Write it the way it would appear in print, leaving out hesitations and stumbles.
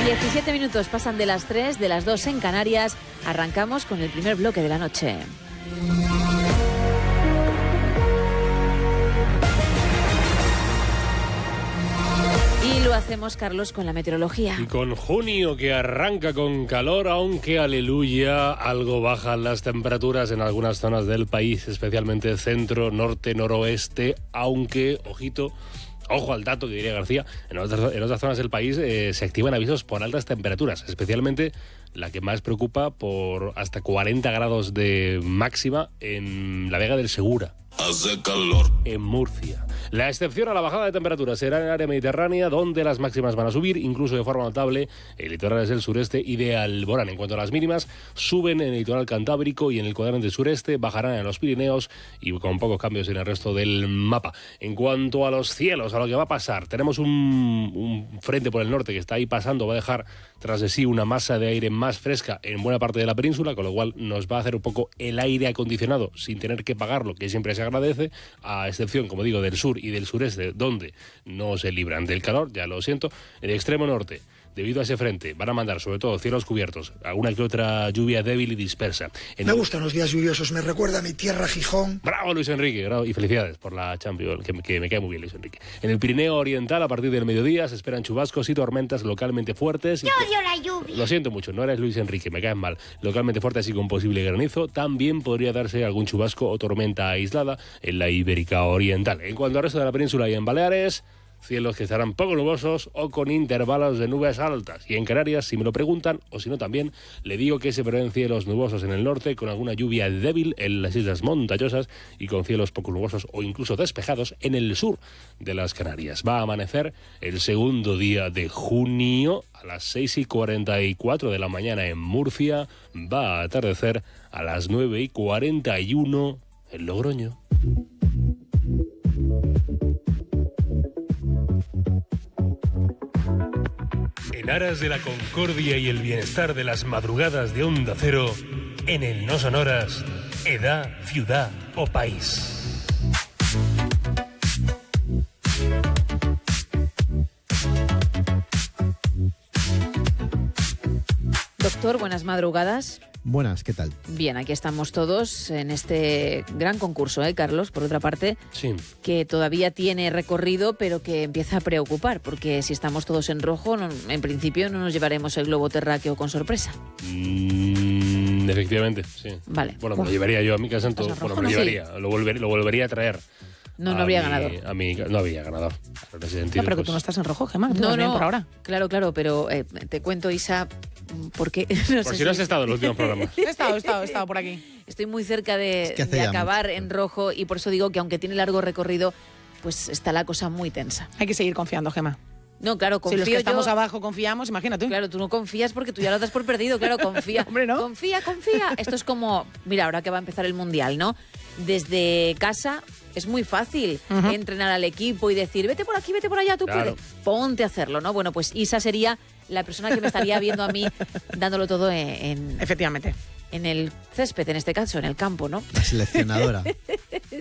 17 minutos pasan de las 3, de las 2 en Canarias. Arrancamos con el primer bloque de la noche. Y lo hacemos, Carlos, con la meteorología. Y con junio que arranca con calor, aunque, aleluya, algo bajan las temperaturas en algunas zonas del país, especialmente centro, norte, noroeste, aunque, ojito, ojo al dato que diría García, en otras zonas del país se activan avisos por altas temperaturas, especialmente la que más preocupa por hasta 40 grados de máxima en la Vega del Segura. Hace calor. En Murcia. La excepción a la bajada de temperaturas será en el área mediterránea, donde las máximas van a subir, incluso de forma notable, en litorales del sureste y de Alborán. En cuanto a las mínimas, suben en el litoral cantábrico y en el cuadrante sureste, bajarán en los Pirineos y con pocos cambios en el resto del mapa. En cuanto a los cielos, a lo que va a pasar, tenemos un frente por el norte que está ahí pasando, va a dejar tras de sí una masa de aire más fresca en buena parte de la península, con lo cual nos va a hacer un poco el aire acondicionado sin tener que pagarlo, que siempre se agradece, a excepción, como digo, del sur y del sureste, donde no se libran del calor, ya lo siento. En el extremo norte, debido a ese frente, van a mandar sobre todo cielos cubiertos, alguna que otra lluvia débil y dispersa. Me gustan los días lluviosos, me recuerda a mi tierra, Gijón. ¡Bravo, Luis Enrique! Bravo, y felicidades por la Champions, que me cae muy bien, Luis Enrique. En el Pirineo Oriental, a partir del mediodía, se esperan chubascos y tormentas localmente fuertes. Yo odio la lluvia. Lo siento mucho, no eres Luis Enrique, me caes mal. Localmente fuertes y con posible granizo. También podría darse algún chubasco o tormenta aislada en la Ibérica Oriental. En cuanto al resto de la península y en Baleares, cielos que estarán poco nubosos o con intervalos de nubes altas. Y en Canarias, si me lo preguntan, o si no también, le digo que se prevén cielos nubosos en el norte, con alguna lluvia débil en las islas montañosas y con cielos poco nubosos o incluso despejados en el sur de las Canarias. Va a amanecer el segundo día de junio a las 6:44 de la mañana en Murcia. Va a atardecer a las 9:41 en Logroño. En aras de la concordia y el bienestar de las madrugadas de Onda Cero, en el No Sonoras, edad, ciudad o país. Doctor, buenas madrugadas. Buenas, ¿qué tal? Bien, aquí estamos todos en este gran concurso, Carlos, por otra parte, Sí. que todavía tiene recorrido, pero que empieza a preocupar, porque si estamos todos en rojo, en principio no nos llevaremos el globo terráqueo con sorpresa. Efectivamente, sí. Vale. Bueno, me lo llevaría yo a mi casa, ¿Estás en rojo? me lo Sí. llevaría, lo volvería a traer. No habría ganador. No habría ganador. En ese sentido, No, pero que pues, tú no estás en rojo, Gemma. Tú No, también no, por ahora. Claro, pero te cuento, Isa, porque no por sé si no has estado en los últimos programas. He estado por aquí. estoy muy cerca de que hace ya acabar mucho. en rojo y por eso digo que aunque tiene largo recorrido, pues está la cosa muy tensa. Hay que seguir confiando, Gemma. No, claro, Si confío los que estamos yo. abajo confiamos, imagínate. Claro, tú no confías porque tú ya lo das por perdido, claro, confía. Hombre, ¿no? Confía. Esto es como, mira, ahora que va a empezar el Mundial, ¿no? Desde casa es muy fácil entrenar al equipo y decir, vete por aquí, vete por allá, tú Claro. puedes. Ponte a hacerlo, ¿no? Bueno, pues Isa sería la persona que me estaría viendo a mí dándolo todo en Efectivamente. el césped, en este caso, en el campo, ¿no? La seleccionadora.